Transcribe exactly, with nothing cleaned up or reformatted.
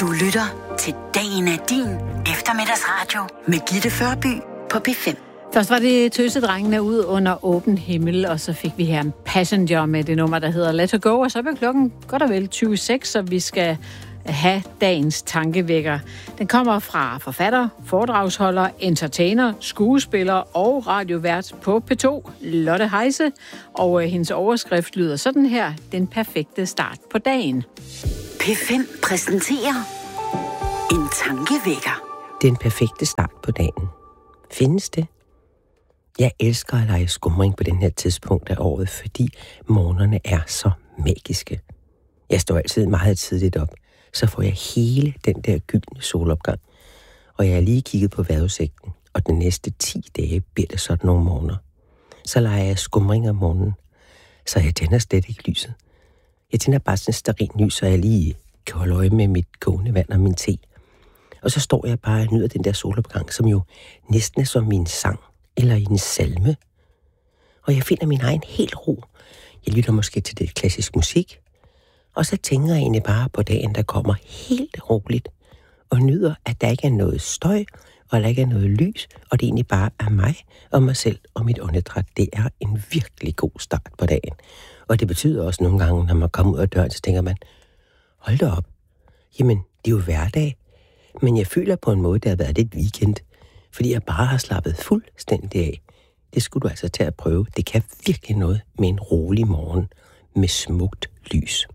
Du lytter til Dagen er din eftermiddagsradio med Gitte Førby på P fem. Først var det tøsedrengene ud under åben himmel, og så fik vi her en Passenger med det nummer, der hedder Let Her Go, og så er klokken godt og vel tyve seks, så vi skal have dagens tankevækker. Den kommer fra forfatter, foredragsholder, entertainer, skuespiller og radiovært på P to, Lotte Heise, og hendes overskrift lyder sådan her: Den perfekte start på dagen. P fem præsenterer en tankevækker. Den perfekte start på dagen. Findes det? Jeg elsker at lege skumring på den her tidspunkt af året, fordi morgenerne er så magiske. Jeg står altid meget tidligt op, så får jeg hele den der gyldne solopgang. Og jeg har lige kigget på vejrudsigten, og de næste ti dage bliver det sådan nogle morgener. Så leger jeg skumring om morgenen, så jeg tænder slet ikke lyset. Jeg tænder bare sådan en stearin lys, så jeg lige kan holde øje med mit kogende vand og min te. Og så står jeg bare og nyder den der solopgang, som jo næsten er som min sang eller i en salme. Og jeg finder min egen helt ro. Jeg lytter måske til det klassisk musik, og så tænker jeg egentlig bare på dagen, der kommer helt roligt, og nyder, at der ikke er noget støj, og der ikke er noget lys, og det egentlig bare er mig og mig selv og mit åndedræt. Det er en virkelig god start på dagen. Og det betyder også nogle gange, når man kommer ud af døren, så tænker man, hold da op, jamen det er jo hverdag, men jeg føler på en måde, det har været lidt weekend, fordi jeg bare har slappet fuldstændig af. Det skulle du altså til at prøve. Det kan virkelig noget med en rolig morgen med smukt lys.